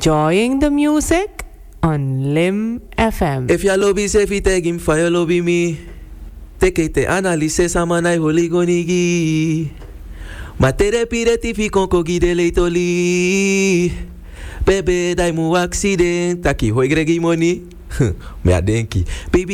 enjoying the music on Lim FM. If ya lobby say fi take him fire lobby me. Take it analysis amanai holy gonigi. Matere pireti fi konko gide leitoli. Bebe dai mu accident. Taki hoi gregi money. Me adenki. Baby